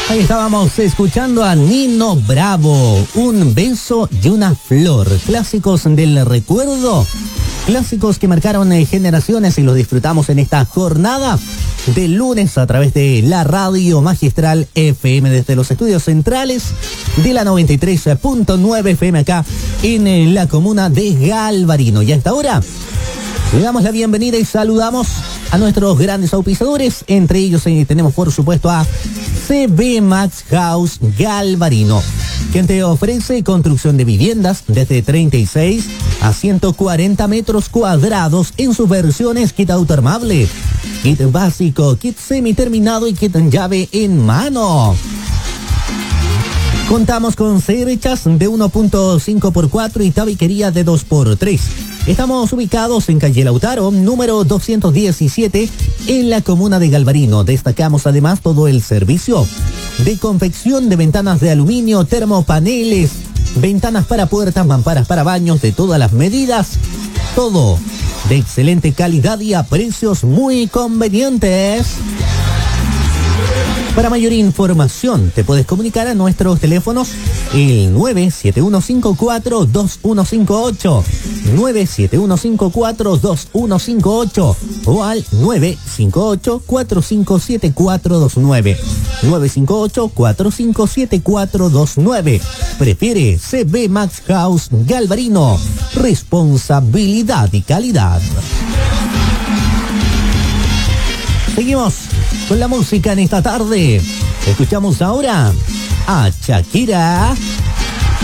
Ahí estábamos escuchando a Nino Bravo, Un beso y una flor, clásicos del recuerdo, clásicos que marcaron generaciones y los disfrutamos en esta jornada de lunes a través de la radio magistral FM desde los estudios centrales de la 93.9 FM acá en la comuna de Galvarino. Y a esta hora le damos la bienvenida y saludamos a nuestros grandes auspiciadores. Entre ellos tenemos por supuesto a CB Max House Galvarino, quien te ofrece construcción de viviendas desde 36 a 140 metros cuadrados en sus versiones kit autoarmable, kit básico, kit semiterminado y kit en llave en mano. Contamos con cerchas de 1.5x4 y tabiquería de 2x3. Estamos ubicados en calle Lautaro, número 217, en la comuna de Galvarino. Destacamos además todo el servicio de confección de ventanas de aluminio, termopaneles, ventanas para puertas, mamparas para baños de todas las medidas. Todo de excelente calidad y a precios muy convenientes. Para mayor información, te puedes comunicar a nuestros teléfonos el 971542158, 971542158 o al 958-457429, 958-457429. Prefiere CB Max House Galvarino, responsabilidad y calidad. Seguimos con la música en esta tarde. Escuchamos ahora a Shakira